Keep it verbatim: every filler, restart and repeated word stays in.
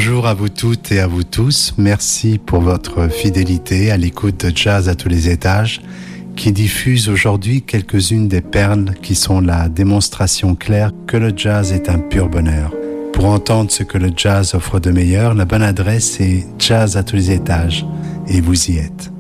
Bonjour à vous toutes et à vous tous. Merci pour votre fidélité à l'écoute de Jazz à tous les étages, qui diffuse aujourd'hui quelques-unes des perles qui sont la démonstration claire que le jazz est un pur bonheur. Pour entendre ce que le jazz offre de meilleur, la bonne adresse est Jazz à tous les étages, et vous y êtes.